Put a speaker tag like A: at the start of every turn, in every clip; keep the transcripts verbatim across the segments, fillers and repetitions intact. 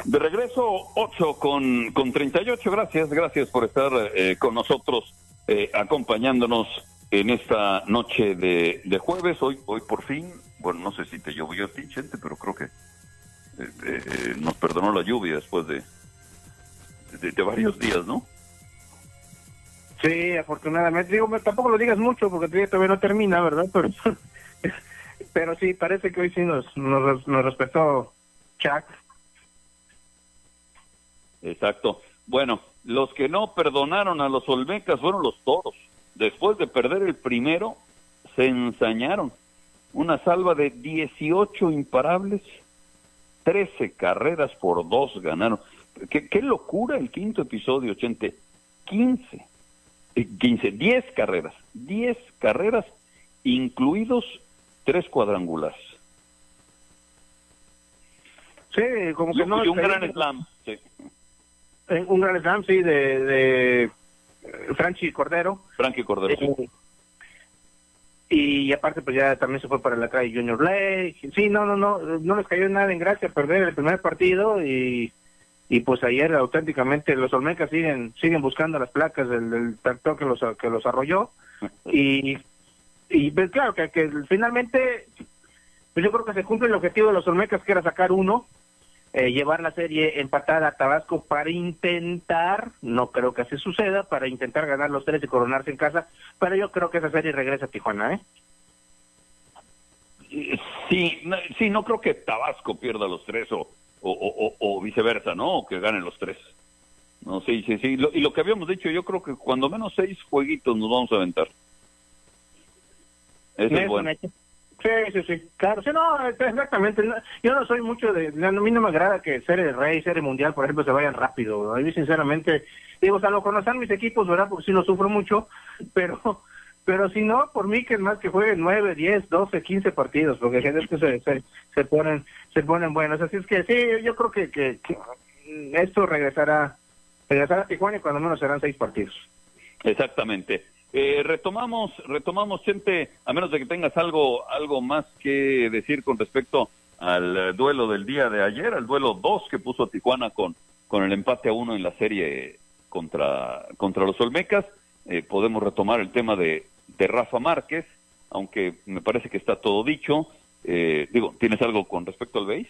A: De regreso, ocho con, con treinta y ocho. Gracias, gracias por estar eh, con nosotros, eh, acompañándonos en esta noche de, de jueves. Hoy hoy por fin, bueno, no sé si te llovió a ti, Chente, pero creo que eh, eh, nos perdonó la lluvia después de, de, de varios días, ¿no?
B: Sí, afortunadamente. Digo, tampoco lo digas mucho porque todavía no termina, ¿verdad? Pero, pero sí, parece que hoy sí nos, nos, nos respetó Chuck.
A: Exacto. Bueno, los que no perdonaron a los Olmecas fueron los Toros. Después de perder el primero, se ensañaron. Una salva de dieciocho imparables, trece carreras por dos ganaron. ¿Qué, qué locura el quinto episodio, Chente? quince, quince, diez carreras, diez carreras, incluidos tres cuadrangulares.
B: Sí, como que
A: y,
B: no.
A: Y un gran slam, sí.
B: Un gran slam, sí, de, de Franchi Cordero.
A: Franchi Cordero,
B: eh,
A: sí.
B: Y aparte, pues ya también se fue para la calle Junior Blake. Sí, no, no, no, no les cayó nada en gracia perder el primer partido y, y pues ayer auténticamente los Olmecas siguen siguen buscando las placas del, del tractor que los que los arrolló. Y, y pues claro, que, que finalmente, pues yo creo que se cumple el objetivo de los Olmecas, que era sacar uno. Eh, llevar la serie empatada a Tabasco para intentar, no creo que así suceda, para intentar ganar los tres y coronarse en casa, pero yo creo que esa serie regresa a Tijuana, ¿eh?
A: Sí, no, sí, no creo que Tabasco pierda los tres o, o, o, o viceversa, ¿no? O que ganen los tres. No, sí, sí, sí. Lo, y lo que habíamos dicho, yo creo que cuando menos seis jueguitos nos vamos a aventar. Eso es bueno.
B: Sí, sí, sí, claro, sí, no, exactamente, no, yo no soy mucho de, a mí no me agrada que serie rey, serie mundial, por ejemplo, se vayan rápido. A mí sinceramente, digo, o sea, lo conocen mis equipos, ¿verdad? Porque sí lo sufro mucho, pero pero si no, por mí que es más que jueguen nueve, diez, doce, quince partidos, porque es que se, se, se ponen se ponen buenos, así es que sí, yo creo que, que, que esto regresará, regresará a Tijuana y cuando menos serán seis partidos.
A: Exactamente. Eh, retomamos, retomamos, Chente, a menos de que tengas algo, algo más que decir con respecto al duelo del día de ayer, al duelo dos que puso a Tijuana con, con el empate a uno en la serie contra, contra los Olmecas. Eh, podemos retomar el tema de, de Rafa Márquez, aunque me parece que está todo dicho. Eh, digo, ¿tienes algo con respecto al béis?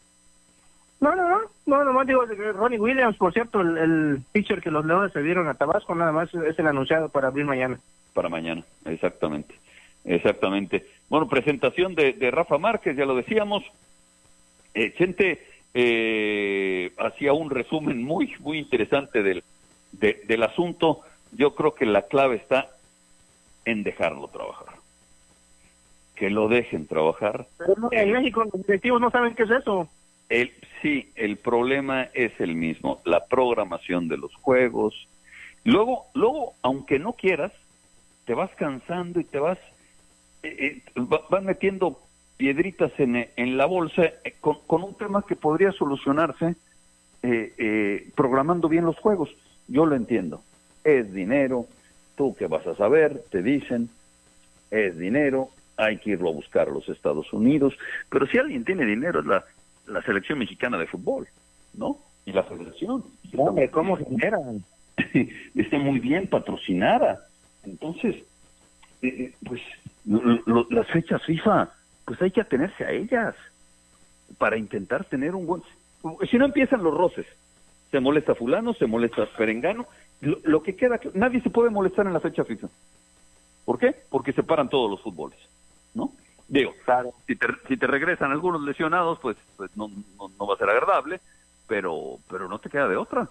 B: No, no, no, no, nomás digo, Ronnie Williams, por cierto, el, el pitcher que los Leones se dieron a Tabasco, nada más es el anunciado para abrir mañana.
A: Para mañana, exactamente, exactamente. Bueno, presentación de, de Rafa Márquez, ya lo decíamos. Eh, Chente eh, hacía un resumen muy, muy interesante del, de, del asunto. Yo creo que la clave está en dejarlo trabajar. Que lo dejen trabajar.
B: Pero no, en México los directivos no saben qué es eso.
A: El, sí, el problema es el mismo, la programación de los juegos. Luego, luego, aunque no quieras, te vas cansando y te vas, eh, eh, vas metiendo piedritas en, en la bolsa eh, con, con un tema que podría solucionarse eh, eh, programando bien los juegos. Yo lo entiendo, es dinero, tú qué vas a saber, te dicen, es dinero, hay que irlo a buscar a los Estados Unidos, pero si alguien tiene dinero es la la selección mexicana de fútbol, ¿no? Y la federación.
B: Hombre, ¿cómo generan?
A: Está muy bien patrocinada. Entonces, eh, pues, lo, lo, las fechas FIFA, pues hay que atenerse a ellas para intentar tener un buen... Si no empiezan los roces, se molesta fulano, se molesta perengano, lo, lo que queda, nadie se puede molestar en la fecha FIFA. ¿Por qué? Porque se paran todos los fútboles, ¿no? Digo, claro. si, te, si te regresan algunos lesionados, pues, pues no, no, no va a ser agradable, pero pero no te queda de otra.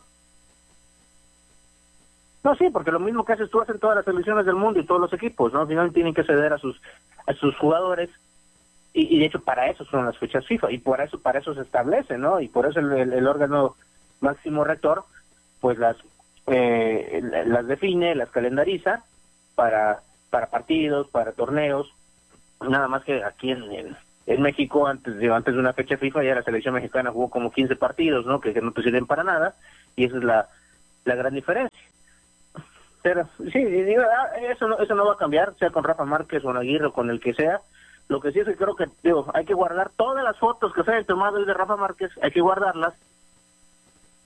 B: No, sí, porque lo mismo que haces tú hacen todas las selecciones del mundo y todos los equipos, ¿no? Al final tienen que ceder a sus a sus jugadores y, y de hecho para eso son las fechas FIFA y por eso para eso se establece, ¿no? Y por eso el, el, el órgano máximo rector, pues las eh, las define, las calendariza para para partidos, para torneos. Nada más que aquí en, en, en México, antes de antes de una fecha FIFA, ya la selección mexicana jugó como quince partidos, ¿no? Que, que no te sirven para nada, y esa es la, la gran diferencia. Pero sí, digo, eso no, eso no va a cambiar, sea con Rafa Márquez o con Aguirre o con el que sea. Lo que sí es que creo que, digo, hay que guardar todas las fotos que se hayan tomado hoy de Rafa Márquez, hay que guardarlas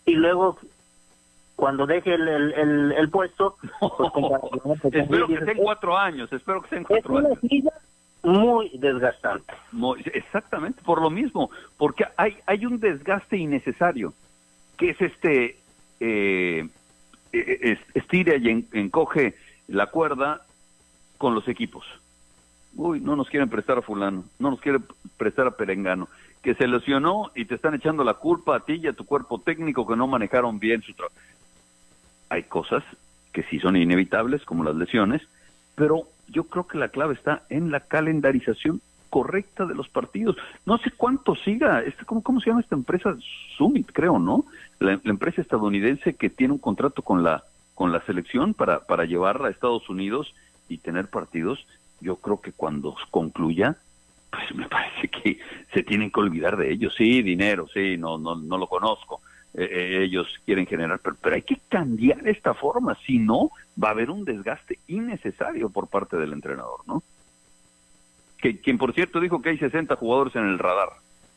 B: y luego cuando deje el, el, el, el puesto, pues,
A: pues, espero que sean cuatro años, espero que sean cuatro
B: es
A: años.
B: Una silla muy desgastante.
A: Muy, exactamente, por lo mismo, porque hay, hay un desgaste innecesario, que es este, eh, es, estira y en, encoge la cuerda con los equipos. Uy, no nos quieren prestar a fulano, no nos quieren prestar a perengano, que se lesionó y te están echando la culpa a ti y a tu cuerpo técnico que no manejaron bien su trabajo. Hay cosas que sí son inevitables, como las lesiones, pero yo creo que la clave está en la calendarización correcta de los partidos. No sé cuánto siga, este, ¿cómo, cómo se llama esta empresa? Summit, creo, ¿no? La, la empresa estadounidense que tiene un contrato con la con la selección para, para llevarla a Estados Unidos y tener partidos. Yo creo que cuando concluya, pues me parece que se tienen que olvidar de ellos. Sí, dinero, sí, no no no lo conozco. Eh, eh, ellos quieren generar, pero, pero hay que cambiar esta forma, si no, va a haber un desgaste innecesario por parte del entrenador, ¿no? Que, quien, por cierto, dijo que hay sesenta jugadores en el radar.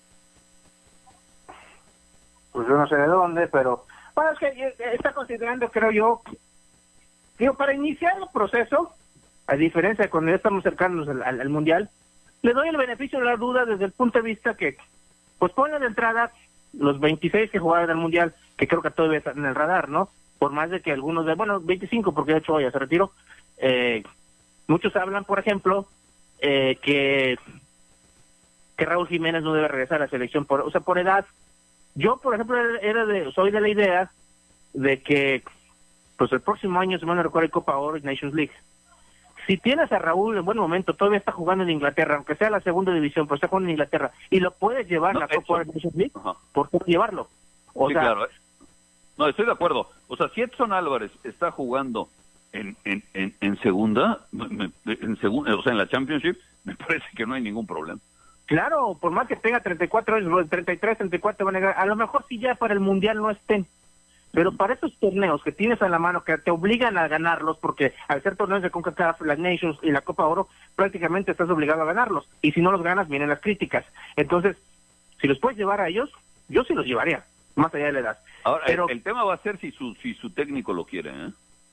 B: Pues yo no sé de dónde, pero bueno, es que está considerando, creo yo, digo, para iniciar el proceso, a diferencia de cuando ya estamos cercanos al, al, al Mundial, le doy el beneficio de la duda desde el punto de vista que, pues ponle de entrada los veintiséis que jugaron el Mundial, que creo que todavía están en el radar, ¿no? Por más de que algunos de, bueno, veinticinco, porque de hecho ya se retiró. Eh, muchos hablan, por ejemplo, eh, que que Raúl Jiménez no debe regresar a la selección, por, o sea, por edad. Yo, por ejemplo, era de, soy de la idea de que, pues el próximo año, se me recuerda, Copa Oro y Nations League. Si tienes a Raúl en buen momento, todavía está jugando en Inglaterra, aunque sea la segunda división, pero está jugando en Inglaterra, y lo puedes llevar a no, la Copa Oro y Nations League, Ajá. ¿por qué llevarlo? O
A: sí,
B: sea,
A: claro. ¿eh? No, estoy de acuerdo. O sea, si Edson Álvarez está jugando en en, en, en segunda, en segunda, o sea, en la Championship, me parece que no hay ningún problema.
B: Claro, por más que tenga treinta y cuatro años, treinta y tres, treinta y cuatro, van a, llegar, a lo mejor sí ya para el Mundial no estén. Pero para esos torneos que tienes a la mano, que te obligan a ganarlos, porque al ser torneos de CONCACAF, las Nations y la Copa Oro, prácticamente estás obligado a ganarlos. Y si no los ganas, vienen las críticas. Entonces, si los puedes llevar a ellos, yo sí los llevaría, más allá de la edad.
A: Ahora,
B: Pero
A: el, el tema va a ser si su si su técnico lo quiere, ¿eh?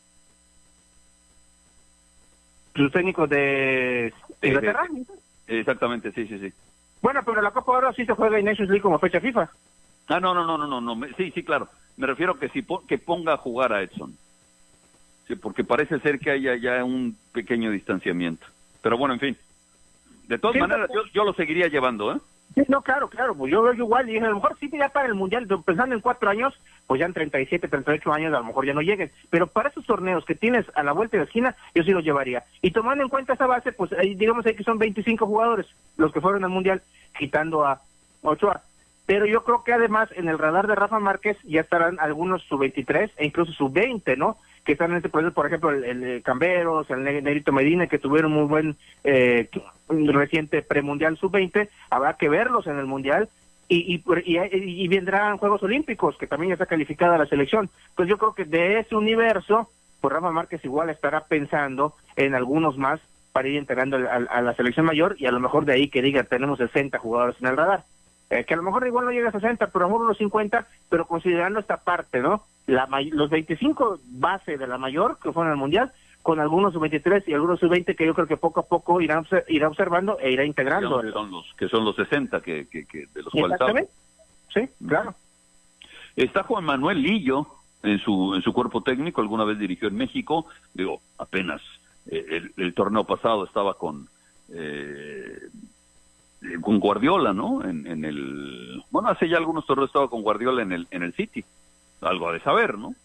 B: Su técnico de Inglaterra.
A: Eh, eh, exactamente, sí, sí, sí.
B: Bueno, pero la Copa Oro sí se juega en Nations League como fecha FIFA.
A: Ah, no, no, no, no, no, no. Me, sí, sí, claro. Me refiero a que si po que ponga a jugar a Edson. Sí, porque parece ser que haya ya un pequeño distanciamiento. Pero bueno, en fin. De todas sí, maneras, pero... yo, yo lo seguiría llevando, ¿eh?
B: Sí, no, claro, claro. Pues yo veo igual. Y dije, a lo mejor sí, ya para el Mundial, pensando en cuatro años, pues ya en treinta y siete, treinta y ocho años, a lo mejor ya no lleguen. Pero para esos torneos que tienes a la vuelta de la esquina, yo sí los llevaría. Y tomando en cuenta esa base, pues ahí, digamos ahí que son veinticinco jugadores los que fueron al Mundial, quitando a Ochoa. Pero yo creo que además en el radar de Rafa Márquez ya estarán algunos sub veintitrés e incluso sub veinte, ¿no? Que están en este proceso, por ejemplo, el, el Camberos, el Negrito Medina, que tuvieron muy buen eh, reciente premundial sub veinte, habrá que verlos en el Mundial, y, y, y, y vendrán Juegos Olímpicos, que también ya está calificada la selección. Pues yo creo que de ese universo, pues Rafa Márquez igual estará pensando en algunos más para ir integrando a, a la selección mayor, y a lo mejor de ahí que diga, tenemos sesenta jugadores en el radar. Eh, que a lo mejor igual no llega a sesenta, pero a lo mejor unos cincuenta, pero considerando esta parte, ¿no? La los veinticinco base de la mayor, que fueron al Mundial, con algunos sub veintitrés y algunos sub veinte, que yo creo que poco a poco irán irá observando e irá integrando.
A: Que son los, que son los sesenta, que, que, que de los cuales
B: Exactamente. Sí, claro.
A: Está Juan Manuel Lillo en su en su cuerpo técnico, alguna vez dirigió en México, digo, apenas eh, el, el torneo pasado estaba con... Eh, con Guardiola, ¿no? En, en el bueno, hace ya algunos torneos estaba con Guardiola en el en el City. Algo a de saber, ¿no?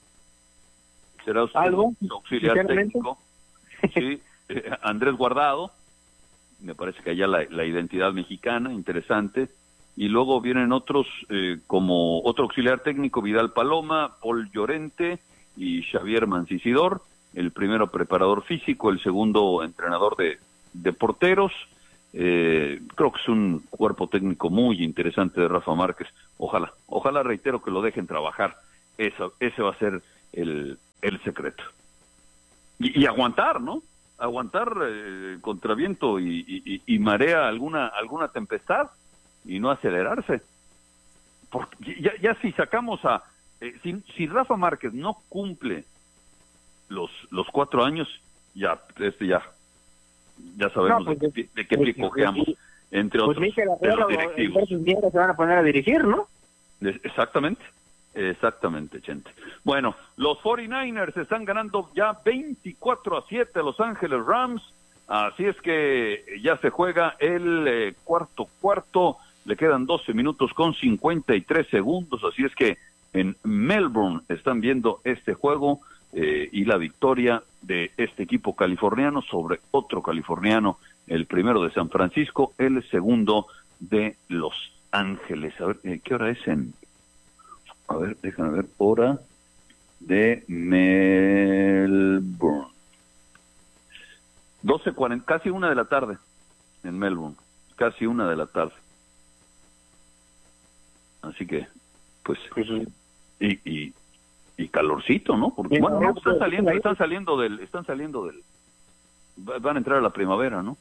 A: Será usted
B: algo
A: su auxiliar técnico. Sí, eh, Andrés Guardado. Me parece que allá la, la identidad mexicana, interesante. Y luego vienen otros eh, como otro auxiliar técnico, Vidal Paloma, Paul Llorente y Xavier Mancisidor. El primero preparador físico, el segundo entrenador de, de porteros. Eh, creo que es un cuerpo técnico muy interesante de Rafa Márquez. Ojalá, ojalá, reitero, que lo dejen trabajar. Eso, ese va a ser el, el secreto. Y, y aguantar, ¿no? Aguantar eh, contra viento y, y, y marea alguna alguna tempestad y no acelerarse. Porque ya, ya si sacamos a, eh, si, si Rafa Márquez no cumple los los cuatro años, ya, este ya, ya sabemos no, pues, de, de qué pie cojeamos, pues, entre otros,
B: pues, de
A: los directivos.
B: Entonces se van a poner a dirigir, ¿no?
A: Exactamente, exactamente, Chente. Bueno, los cuarenta y nueve ers están ganando ya veinticuatro a siete a Los Ángeles Rams, así es que ya se juega el eh, cuarto cuarto, le quedan doce minutos con cincuenta y tres segundos, así es que en Melbourne están viendo este juego eh, y la victoria de este equipo californiano sobre otro californiano, el primero de San Francisco, el segundo de Los Ángeles. A ver, ¿qué hora es en...? A ver, déjame ver, hora de Melbourne. doce cuarenta, casi una de la tarde en Melbourne, casi una de la tarde. Así que, pues, y, y, y calorcito, ¿no? Porque, bueno, no, están saliendo, están saliendo del, están saliendo del, van a entrar a la primavera, ¿no?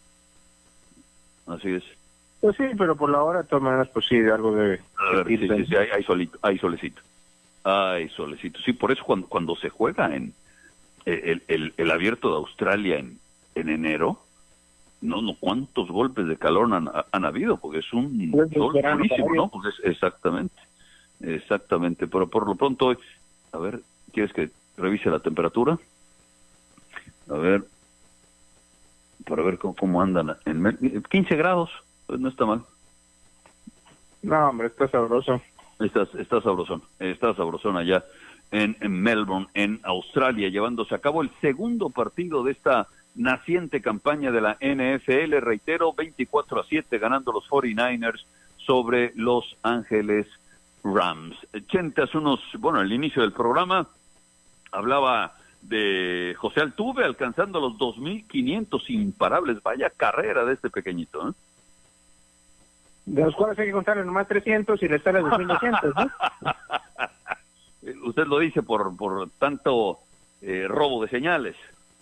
A: Así es.
B: Pues sí, pero por la hora, de todas maneras, pues sí, algo debe...
A: A ver, sí, sí, sí, hay, hay solito, hay solecito. Hay solecito. Sí, por eso cuando, cuando se juega en el, el, el abierto de Australia en, en enero, no, no, cuántos golpes de calor han, han habido, porque es un
B: pues
A: sol durísimo, ¿no? Pues es, exactamente, exactamente. Pero por lo pronto hoy, a ver, ¿quieres que revise la temperatura? A ver, para ver cómo, cómo andan. En quince grados. Pues no está mal.
B: No, hombre, está sabroso.
A: Está, está sabrosón, está sabrosón allá en, en Melbourne, en Australia, llevándose a cabo el segundo partido de esta naciente campaña de la N F L, reitero, veinticuatro a siete, ganando los cuarenta y nueve ers sobre Los Ángeles Rams. Chente, hace unos, bueno, al inicio del programa, hablaba de José Altuve alcanzando los dos mil quinientos imparables. Vaya carrera de este pequeñito, ¿eh?
B: De los cuales hay que contarle nomás trescientos y restarle dos mil doscientos, ¿no?
A: Usted lo dice por por tanto eh, robo de señales.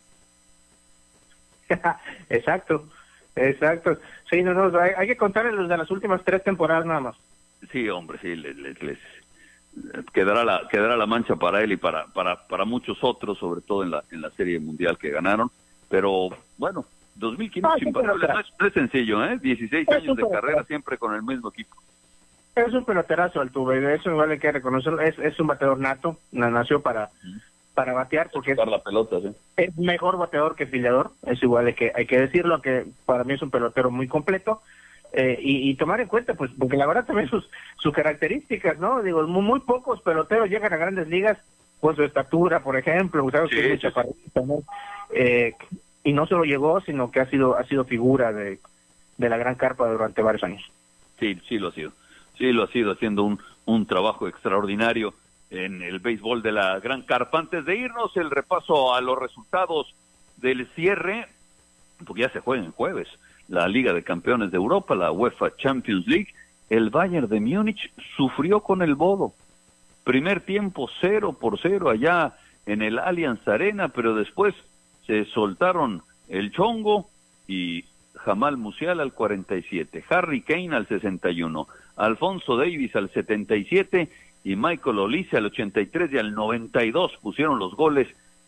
B: Exacto, exacto. Sí, no, no, hay, hay que contarle los de las últimas tres temporadas nada más.
A: Sí, hombre, sí, les, les, les quedará la quedará la mancha para él y para para para muchos otros, sobre todo en la en la Serie Mundial que ganaron. Pero bueno, dos mil quinientos
B: ah,
A: imparables no es, no es sencillo, ¿eh? dieciséis años de carrera siempre con el mismo equipo.
B: Es un peloterazo Altuve, de eso igual hay que reconocerlo, es, es un bateador nato, nació para mm. para batear, porque es,
A: la pelota, ¿sí?
B: Es mejor bateador que filiador, es igual hay que hay que decirlo, aunque para mí es un pelotero muy completo, eh, y, y tomar en cuenta, pues, porque la verdad también sus sus características, ¿no? Digo, muy, muy pocos peloteros llegan a grandes ligas por su estatura, por ejemplo, sabes sí, que es muy chaparrito, ¿no? Eh, y no solo llegó, sino que ha sido ha sido figura de, de la gran carpa durante varios años.
A: Sí, sí lo ha sido. Sí lo ha sido, haciendo un, un trabajo extraordinario en el béisbol de la gran carpa. Antes de irnos, el repaso a los resultados del cierre, porque ya se juega en jueves, la Liga de Campeones de Europa, la UEFA Champions League. El Bayern de Múnich sufrió con el Bodo. Primer tiempo cero por cero allá en el Allianz Arena, pero después se soltaron el chongo y Jamal Musiala al cuarenta y siete, Harry Kane al sesenta y uno, Alfonso Davies al setenta y siete y Michael Olise al ochenta y tres y al noventa y dos pusieron los goles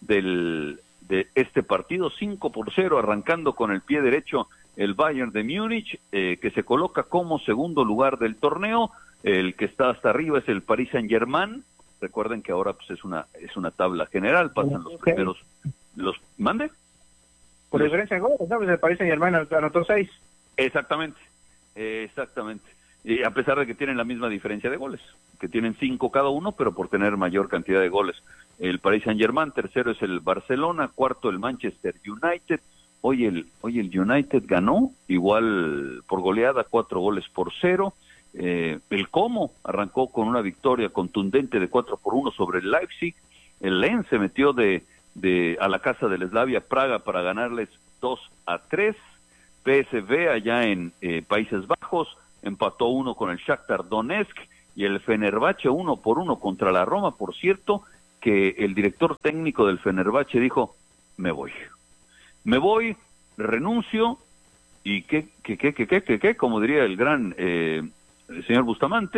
A: del de este partido. Cinco por cero, arrancando con el pie derecho el Bayern de Múnich, eh, que se coloca como segundo lugar del torneo. El que está hasta arriba es el Paris Saint-Germain. Recuerden que ahora pues es una es una tabla general, pasan los primeros. Los ¿Mande?
B: Por diferencia de goles, ¿no? Pues el Paris Saint-Germain anotó seis.
A: Exactamente, eh, exactamente. Y a pesar de que tienen la misma diferencia de goles, que tienen cinco cada uno, pero por tener mayor cantidad de goles. El Paris Saint-Germain, tercero es el Barcelona, cuarto el Manchester United. Hoy el hoy el United ganó, igual por goleada, cuatro goles por cero. Eh, el Como arrancó con una victoria contundente de cuatro por uno sobre el Leipzig. El Lens se metió de de a la casa del Slavia Praga para ganarles dos a tres. P S V allá en eh, Países Bajos empató uno con el Shakhtar Donetsk y el Fenerbahce uno por uno contra la Roma. Por cierto, que el director técnico del Fenerbahce dijo, me voy, me voy, renuncio y que, que, que, que, que, que, que como diría el gran eh, el señor Bustamante,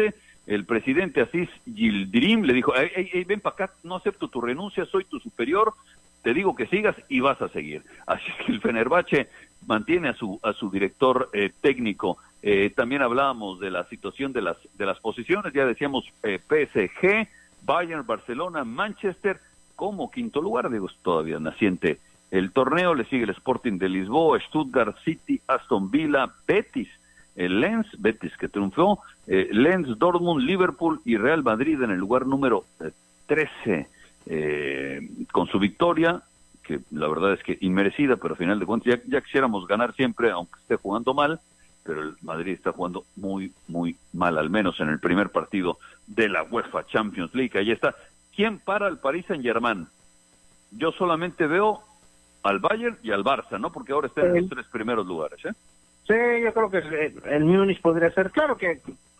A: el presidente Asís Yildirim le dijo, hey, hey, hey, ven para acá, no acepto tu renuncia, soy tu superior, te digo que sigas y vas a seguir. Así que el Fenerbahce mantiene a su a su director eh, técnico. Eh, también hablábamos de la situación de las de las posiciones, ya decíamos eh, P S G, Bayern, Barcelona, Manchester, como quinto lugar, digo, todavía naciente el torneo, le sigue el Sporting de Lisboa, Stuttgart City, Aston Villa, Betis, el Lens, Betis que triunfó, eh, Lens, Dortmund, Liverpool y Real Madrid en el lugar número eh, trece, eh, con su victoria, que la verdad es que inmerecida, pero al final de cuentas ya, ya quisiéramos ganar siempre, aunque esté jugando mal, pero el Madrid está jugando muy, muy mal, al menos en el primer partido de la UEFA Champions League. Ahí está. ¿Quién para al Paris Saint-Germain? Yo solamente veo al Bayern y al Barça, ¿no? Porque ahora están en los tres primeros lugares, ¿eh?
B: Sí, yo creo que el, el Múnich podría ser. Claro que,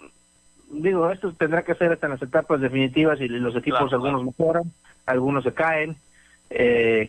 B: digo, esto tendrá que ser hasta en las etapas definitivas y los equipos, claro, algunos claro. mejoran, algunos se caen. Eh,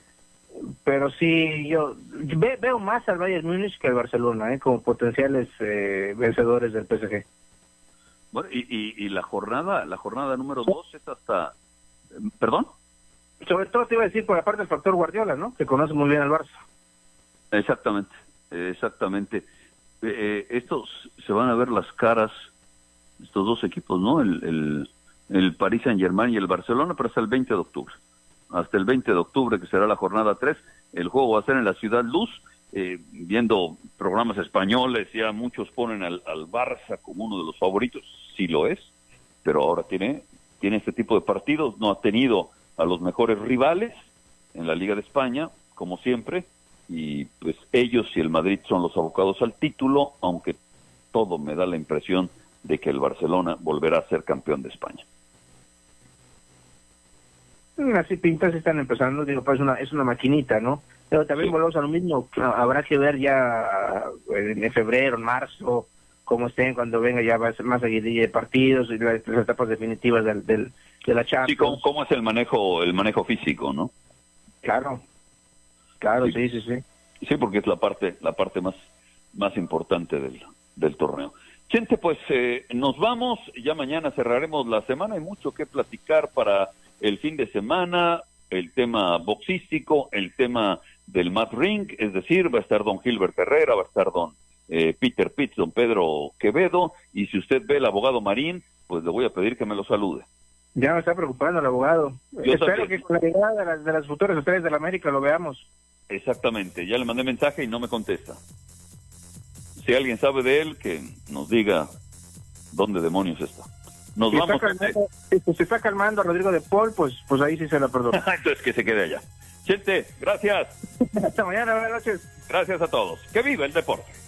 B: pero sí, yo ve, veo más al Bayern Múnich que al Barcelona, ¿eh? Como potenciales eh, vencedores del P S G.
A: Bueno, y, y, y la jornada, la jornada número dos es hasta... ¿Perdón?
B: Sobre todo te iba a decir por la parte del factor Guardiola, ¿no? Que conoce muy bien al Barça.
A: Exactamente, exactamente. Eh, estos se van a ver las caras, estos dos equipos, ¿no? El, el, el Paris Saint-Germain y el Barcelona, pero hasta el veinte de octubre. Hasta el veinte de octubre, que será la jornada tres. El juego va a ser en la Ciudad Luz. Eh, viendo programas españoles, ya muchos ponen al, al Barça como uno de los favoritos. Sí lo es, pero ahora tiene, tiene este tipo de partidos. No ha tenido a los mejores rivales en la Liga de España, como siempre, y pues ellos y el Madrid son los abocados al título, aunque todo me da la impresión de que el Barcelona volverá a ser campeón de España.
B: Así pintas están empezando, digo, pues es una, es una maquinita, ¿no? Pero también sí. Volvemos a lo mismo, habrá que ver ya en febrero, en marzo, cómo estén cuando venga ya más, más seguidilla de partidos y las, las etapas definitivas del, del, de la Champions.
A: Sí, ¿cómo, cómo es el manejo el manejo físico, no?
B: Claro, claro, sí, sí, sí. Sí,
A: sí porque es la parte la parte más más importante del, del torneo. Gente, pues eh, nos vamos, ya mañana cerraremos la semana, hay mucho que platicar para el fin de semana, el tema boxístico, el tema del mat ring, es decir, va a estar don Gilbert Herrera, va a estar don eh, Peter Pitts, don Pedro Quevedo, y si usted ve el abogado Marín, pues le voy a pedir que me lo salude.
B: Ya me está preocupando el abogado. Yo Espero también. que con la llegada de las, de las futuras estrellas de la América lo veamos.
A: Exactamente, ya le mandé mensaje y no me contesta. Si alguien sabe de él, que nos diga dónde demonios está. Nos
B: si
A: vamos.
B: Está calmando, si se está calmando a Rodrigo de Paul, pues pues ahí sí se la perdono.
A: Entonces que se quede allá. Gente, gracias.
B: Hasta mañana, buenas noches.
A: Gracias a todos. Que viva el deporte.